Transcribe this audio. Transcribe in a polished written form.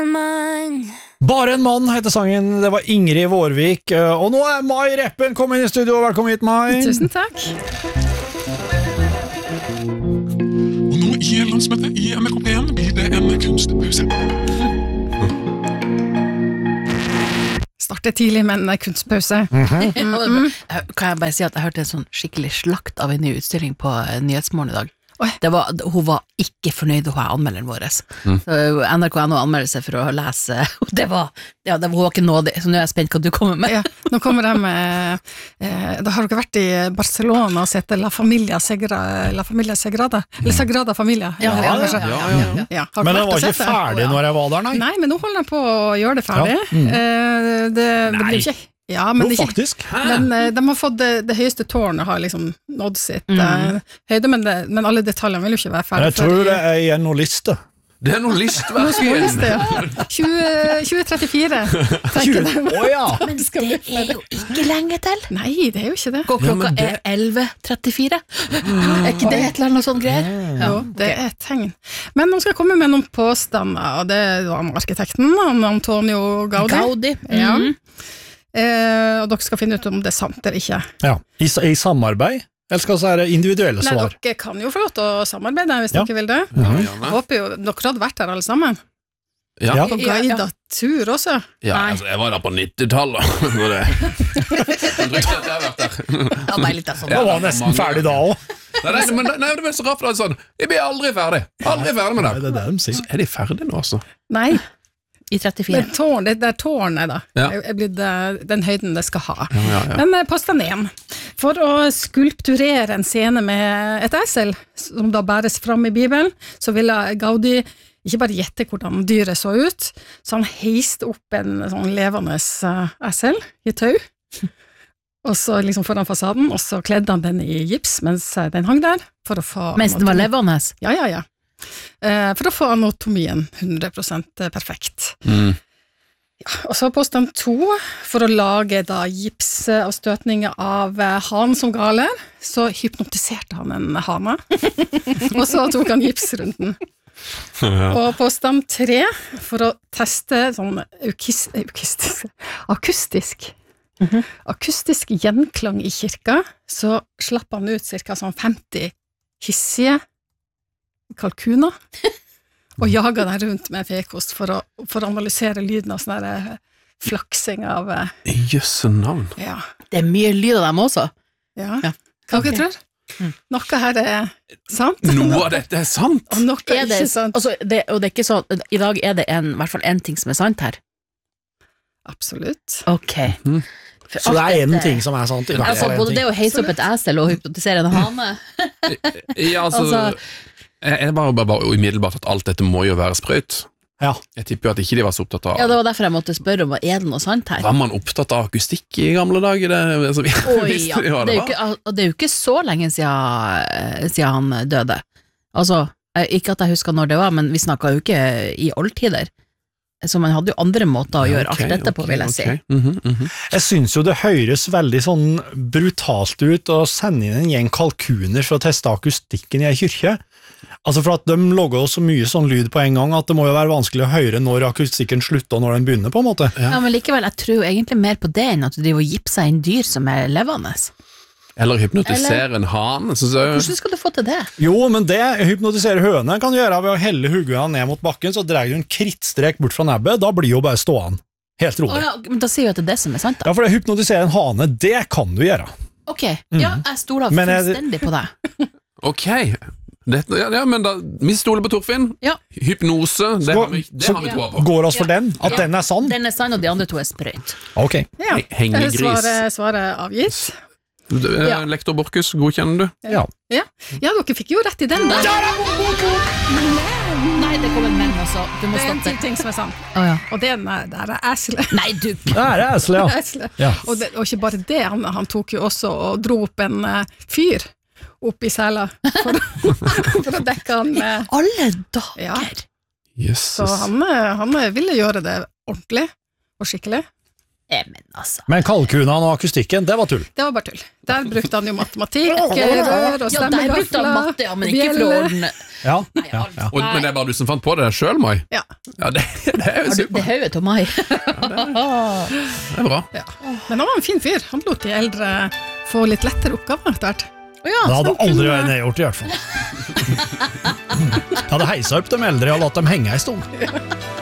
Bare en mann heter sangen, det var Ingrid Vårvik, og nå Mai Reppen kommet inn i studio, velkommen hit Mai. Tusen takk. Og nå i landsmøtet i MKP1 blir det en kunstpause. Startet tidlig med en kunstpause. Kan jeg bare si at jeg hørte en sånn skikkelig slakt av en ny utstilling på Nyhetsmorgen i dag. Hun var ikke fornøyd med anmelderen vår. Så NRK har noe anmeldelse for å lese. Hun var ikke nådig, så nå er jeg spent hva du kommer med. Ja, nå kommer de med, da har dere vært i Barcelona og sett La Familia Sagrada, eller Sagrada Familia. Ja. Men den var ikke ferdig når jeg var der, nei? Nei, men nå holder de på å gjøre det ferdig. Det blir ikke... Ja, men jo, faktisk. Men de har fått det høyeste tårnet har liksom nådd sitt høyde, men alle detaljene vil jo ikke være ferdig. Jeg tror det er igjen noe liste. Det er noe listverk igjen. 2034, tenker jeg. Åja! Men det er jo ikke lenge til. Nei, det er jo ikke det. Klokka er 11:34. Er ikke det et eller annet sånn greier? Jo, det er et tegn. Men nå skal jeg komme med noen påstander, og det var arkitekten, Antonio Gaudi. Ja. Og dere skal finne ut om det er sant eller ikke. Ja, i samarbeid? Eller skal det være individuelle svar? Nei, dere kan jo få lov til å samarbeide hvis dere vil det. Jeg håper jo, dere hadde vært her alle sammen. Ja. På guidet tur også. Ja, altså, jeg var der på 90-tallet. Jeg tror ikke at jeg har vært der. Jeg var nesten ferdig da også. Nei, det var så rart, sånn. Jeg blir aldri ferdig. Aldri ferdig med det. Det er det de sier. Så er de ferdige nå, altså? Nei. I 34. Det er tårnet da, er blitt den høyden det skal ha. Men påstand 1. For å skulpturere en scene med et esel, som da bæres fram i Bibelen, så ville Gaudi ikke bare gjette hvordan dyret så ut, så han heiste opp en sånn levende esel i tau, og så liksom foran fasaden, og så kledde han den i gips mens den hang der, for å få... Mens den var levende? Ja. For å få anatomien 100% perfekt. Ja, og så påstand 2, for å lage da gipsavstøtninger av han som galer, så hypnotiserte han en hane, og så tok han gips rundt den. Og påstand 3, for å teste sånn akustisk gjenklang i kirka, så slapp han ut cirka sånn 50 hissige kalkuner, og jaga den rundt med fekost for å analysere lyden av sånne flaksing av... Jøsse navn. Ja. Det er mye lyd av dem også. Ja. Hva dere tror? Noe her er sant. Noe av dette er sant. Og noe er ikke sant. Altså, og det er ikke sånn, i dag er det i hvert fall en ting som er sant her. Absolutt. Ok. Så det er en ting som er sant. Altså, både det å heise opp et esel og hypnotisere en hane. Ja, altså... Jeg bare umiddelbart at alt dette må jo være sprøyt. Ja. Jeg tipper jo at ikke de var så opptatt av... Ja, det var derfor jeg måtte spørre om er det noe sant her. Var man opptatt av akustikk i gamle dager? Det er jo ikke så lenge siden han døde. Altså, ikke at jeg husker når det var, men vi snakket jo ikke i oldtider. Så man hadde jo andre måter å gjøre alt dette på, vil jeg si. Jeg synes jo det høres veldig sånn brutalt ut å sende inn en gjeng kalkuner for å teste akustikken i en kyrkje. Altså for at de logger så mye sånn lyd på en gang at det må jo være vanskelig å høre når akustikken slutter og når den begynner på en måte. Ja, men likevel, jeg tror jo egentlig mer på det enn at du driver og gipser inn dyr som er levende. Eller hypnotisere en hane. Hvordan skal du få til det? Jo, men det hypnotisere høne kan du gjøre ved å helle hugget ned mot bakken, så dreier du en krittstrek bort fra nebbet, da blir jo bare stående. Helt rolig. Men da sier vi at det er det som er sant da. Ja, for det hypnotisere en hane, det kan du gjøre. Ok, ja, jeg stoler fullstendig på deg. Ok, men da, vi stoler på Torfinn. Hypnose, det har vi tro på. Går oss for den? At den er sann? Den er sann, og de andre to er sprøyt. Ok. Hengegris. Svaret avgitt. Lektor Borkus, godkjenner du? Ja, dere fikk jo rett i den da. Nei, det kommer menn også. Du må det er en stoppe. ting som er sant. Og det er eselet. Nei, du. Det er eselet, ja. Og ikke bare det, han tok jo også og dro opp en fyr opp i sela for å dekke han med... Alle dager! Jesus. Så han ville gjøre det ordentlig og skikkelig. Men altså. Men kalkunene og akustikken, det var tull. Det var bare tull. Der brukte han jo matematikk, rør og stemmegafler. Der brukte han matte, men ikke for å ordne. Ja. Men det var du som fant på det selv, Mai? Ja. Det er jo super. Det høyet til Mai. Det er bra. Ja. Men han var en fin fyr. Han lot de eldre få litt lettere oppgaver etter hvert. Det hadde aldri vært nedgjort i hvert fall. Jeg hadde heisa opp de eldre og latt dem henge en stund.